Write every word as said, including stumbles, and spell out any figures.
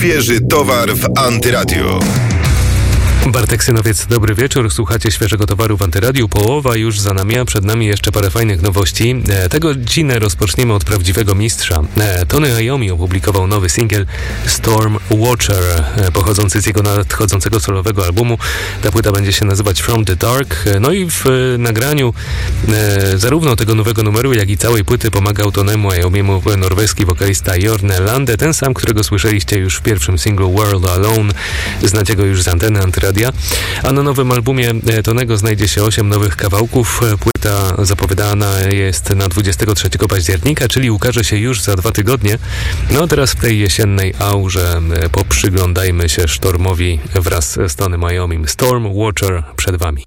Świeży towar w Antyradiu. Bartek Synowiec, dobry wieczór. Słuchacie Świeżego Towaru w Antyradiu. Połowa już za nami, a przed nami jeszcze parę fajnych nowości. E, tego godzinę rozpoczniemy od prawdziwego mistrza. E, Tony Iommi opublikował nowy singiel Storm Watcher, e, pochodzący z jego nadchodzącego solowego albumu. Ta płyta będzie się nazywać From the Dark. E, no i w e, nagraniu e, zarówno tego nowego numeru, jak i całej płyty pomagał Tonemu Iommiemu norweski wokalista Jorne Lande, ten sam, którego słyszeliście już w pierwszym singlu World Alone. Znacie go już z anteny Antyradia. A na nowym albumie Tonego znajdzie się osiem nowych kawałków. Płyta zapowiadana jest na dwudziestego trzeciego października, czyli ukaże się już za dwa tygodnie. No a teraz w tej jesiennej aurze poprzyglądajmy się sztormowi wraz z Tonym Iommim. Storm Watcher przed wami.